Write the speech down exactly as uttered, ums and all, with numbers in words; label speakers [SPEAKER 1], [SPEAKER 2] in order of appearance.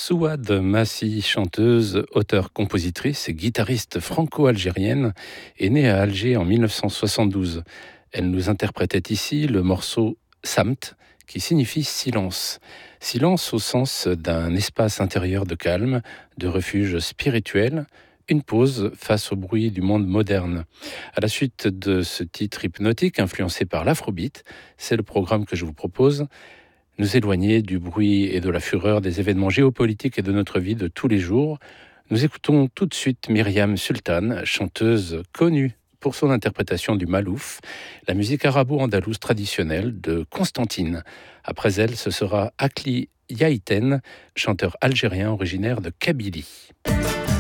[SPEAKER 1] Souad Massi, chanteuse, auteure, compositrice et guitariste franco-algérienne, est née à Alger en mille neuf cent soixante-douze. Elle nous interprétait ici le morceau Samt, qui signifie silence. Silence au sens d'un espace intérieur de calme, de refuge spirituel, une pause face au bruit du monde moderne. À la suite de ce titre hypnotique influencé par l'afrobeat, c'est le programme que je vous propose. Nous éloigner du bruit et de la fureur des événements géopolitiques et de notre vie de tous les jours. Nous écoutons tout de suite Myriam Sultan, chanteuse connue pour son interprétation du malouf, la musique arabo-andalouse traditionnelle de Constantine. Après elle, ce sera Akli Yaïten, chanteur algérien originaire de Kabylie.